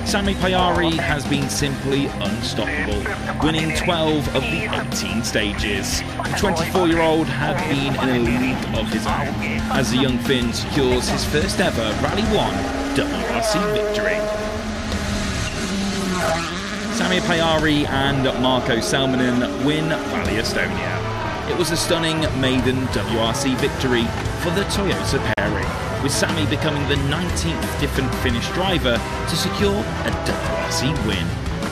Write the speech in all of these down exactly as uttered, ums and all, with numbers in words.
Sami Pajari has been simply unstoppable, winning twelve of the eighteen stages. The twenty-four-year-old had been in a league of his own, as the young Finn secures his first ever Rally one W R C victory. Sami Pajari and Marko Salminen win Rally Estonia. It was a stunning maiden W R C victory for the Toyota pairing, with Sami becoming the nineteenth different Finnish driver to secure a W R C win.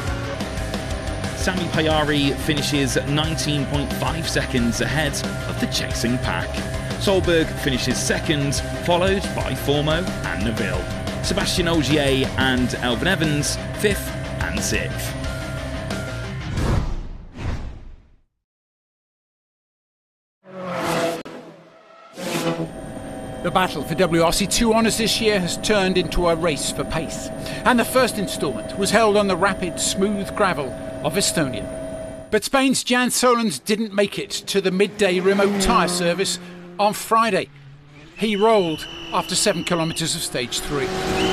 Sami Pajari finishes nineteen point five seconds ahead of the chasing pack. Solberg finishes second, followed by Formo and Neville. Sebastian Ogier and Elvin Evans fifth and sixth. The battle for W R C two honours this year has turned into a race for pace, and the first instalment was held on the rapid, smooth gravel of Estonia. But Spain's Jan Solans didn't make it to the midday remote tyre service on Friday. He rolled after seven kilometres of stage three.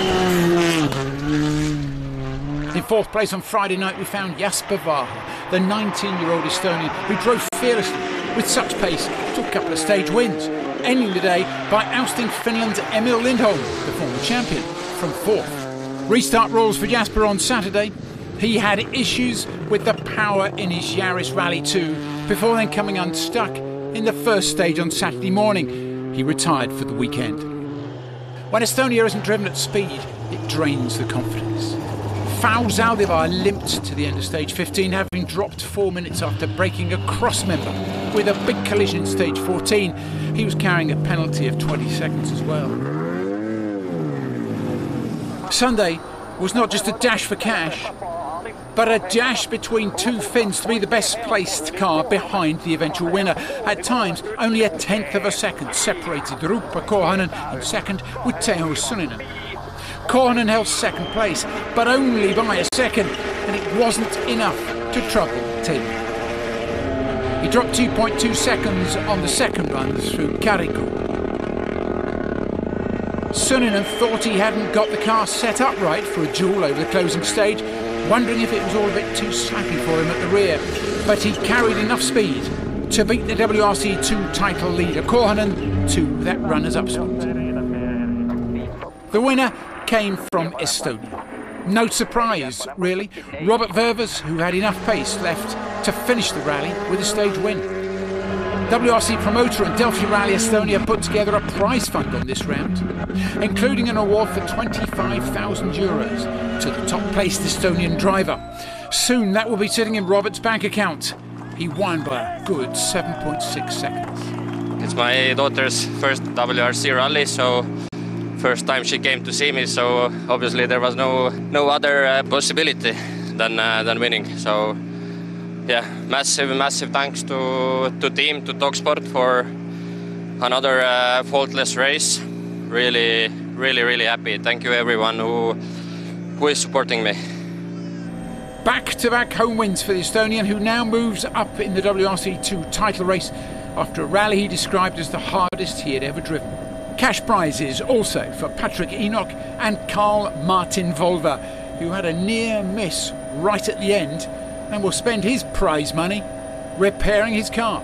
In fourth place on Friday night we found Jasper Vaha, the nineteen-year-old Estonian who drove fearlessly with such pace to a couple of stage wins, ending the day by ousting Finland's Emil Lindholm, the former champion, from fourth. Restart rules for Jasper on Saturday. He had issues with the power in his Yaris Rally two before then coming unstuck in the first stage on Saturday morning. He retired for the weekend. When Estonia isn't driven at speed, it drains the confidence. Fau Zaldivar limped to the end of stage fifteen, having dropped four minutes after breaking a cross member with a big collision in stage fourteen. He was carrying a penalty of twenty seconds as well. Sunday was not just a dash for cash, but a dash between two Finns to be the best placed car behind the eventual winner. At times, only a tenth of a second separated Ruppa Korhonen in second with Teuvo Suninen. Korhonen held second place, but only by a second, and it wasn't enough to trouble Tim. He dropped two point two seconds on the second run through Karikko. Suninen thought he hadn't got the car set up right for a duel over the closing stage, wondering if it was all a bit too slappy for him at the rear, but he carried enough speed to beat the W R C two title leader Korhonen to that runner's-up spot. The winner came from Estonia. No surprise, really. Robert Ververs, who had enough pace left to finish the rally with a stage win. W R C promoter and Delphi Rally Estonia put together a prize fund on this round, including an award for twenty-five thousand euros to the top-placed Estonian driver. Soon that will be sitting in Robert's bank account. He won by a good seven point six seconds. It's my daughter's first W R C rally, so first time she came to see me, so obviously there was no no other uh, possibility than uh, than winning. So yeah, massive massive thanks to to team, to TalkSport for another uh, faultless race. Really really really happy. Thank you everyone who who is supporting me. Back-to-back home wins for the Estonian, who now moves up in the W R C two title race after a rally he described as the hardest he had ever driven. Cash prizes also for Patrick Enoch and Carl Martin Volva, who had a near miss right at the end and will spend his prize money repairing his car.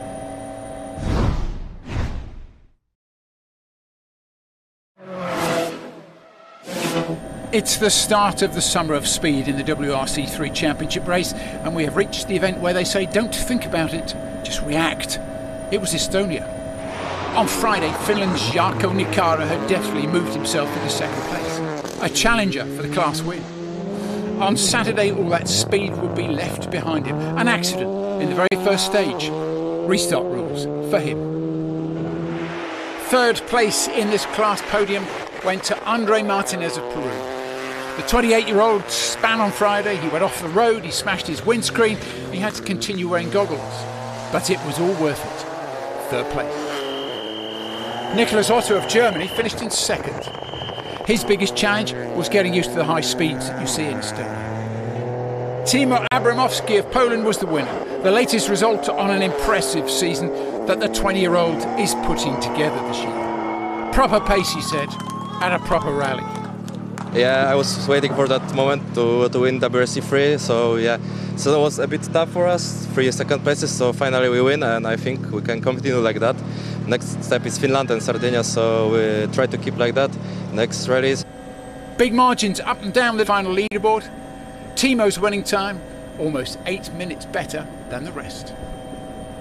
It's the start of the summer of speed in the W R C three Championship race, and we have reached the event where they say don't think about it, just react. It was Estonia. On Friday, Finland's Jarkko Nikara had deftly moved himself into second place, a challenger for the class win. On Saturday, all that speed would be left behind him. An accident in the very first stage. Restart rules for him. Third place in this class podium went to Andre Martinez of Peru. The twenty-eight-year-old span on Friday. He went off the road, he smashed his windscreen, he had to continue wearing goggles. But it was all worth it. Third place. Nicholas Otto of Germany finished in second. His biggest challenge was getting used to the high speeds that you see in Estonia. Timo Abramovsky of Poland was the winner, the latest result on an impressive season that the twenty-year-old is putting together this year. Proper pace, he said, at a proper rally. Yeah, I was waiting for that moment to, to win W R C three, so yeah, so it was a bit tough for us, three second places, so finally we win, and I think we can continue like that. Next step is Finland and Sardinia, so we try to keep like that next rallies. Big margins up and down the final leaderboard. Timo's winning time, almost eight minutes better than the rest.